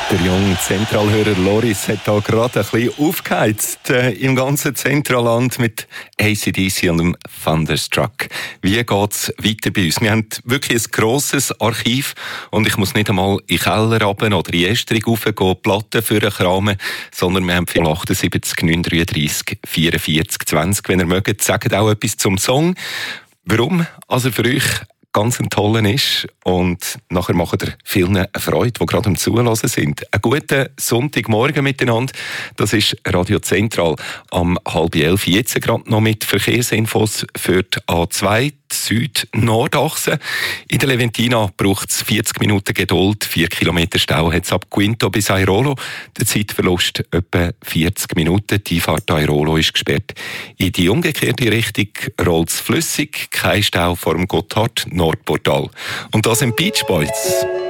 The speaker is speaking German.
Der junge Zentralhörer Loris hat da gerade ein bisschen aufgeheizt im ganzen Zentralland mit AC/DC und dem Thunderstruck. Wie geht's weiter bei uns? Wir haben wirklich ein grosses Archiv und ich muss nicht einmal in den Keller runter oder in die Esterung raufgehen, Platten für einen Kramen, sondern wir haben 78 933 44 20. Wenn ihr mögt, sagt auch etwas zum Song. Warum? Also für euch ganz ein toller ist und nachher macht ihr vielen eine Freude, die gerade am Zuhören sind. Einen guten Sonntagmorgen miteinander. Das ist Radio Zentral am 10:30. Jetzt gerade noch mit Verkehrsinfos für die A2 Süd-Nordachse. In der Leventina braucht es 40 Minuten Geduld. 4 Kilometer Stau hat es ab Quinto bis Airolo. Der Zeitverlust etwa 40 Minuten. Die Fahrt Airolo ist gesperrt. In die umgekehrte Richtung rollt es flüssig. Kein Stau vor dem Gotthard Nordportal. Und das sind Beach Boys.